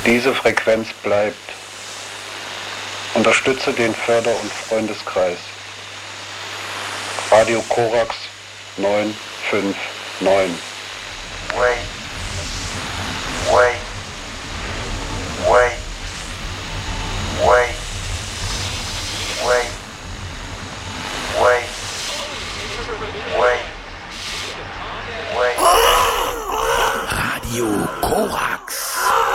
Diese Frequenz bleibt. Unterstütze den Förder- und Freundeskreis. Radio Korax 959. Wait. Wait. Wait. Wait. Wait.